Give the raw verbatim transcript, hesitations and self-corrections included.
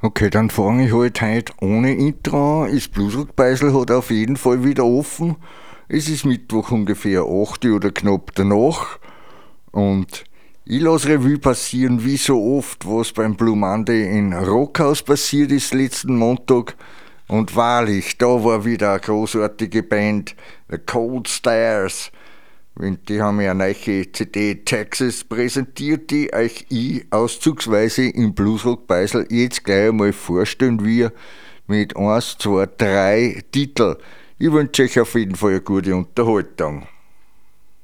Okay, dann fange ich halt heute ohne Intro an. Das Bluesrock-Beisel hat auf jeden Fall wieder offen. Es ist Mittwoch ungefähr acht Uhr oder knapp danach. Und ich lasse Revue passieren, wie so oft, was beim Blue Monday in Rockhaus passiert ist letzten Montag. Und wahrlich, da war wieder eine großartige Band, The Cold Stairs. Und die haben ja eine neue C D Texas präsentiert, die euch ich auszugsweise im Bluesrock Beisel jetzt gleich einmal vorstellen wir mit eins, zwei, drei Titel. Ich wünsche euch auf jeden Fall eine gute Unterhaltung.